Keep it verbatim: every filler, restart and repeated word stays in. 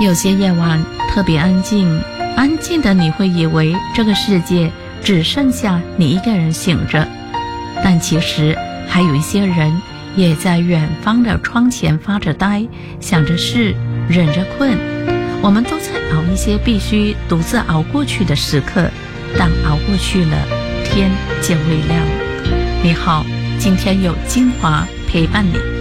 有些夜晚特别安静，安静的你会以为这个世界只剩下你一个人醒着，但其实还有一些人也在远方的窗前发着呆，想着事，忍着困。我们都在熬一些必须独自熬过去的时刻，但熬过去了，天就会亮。你好，今天有精华陪伴你。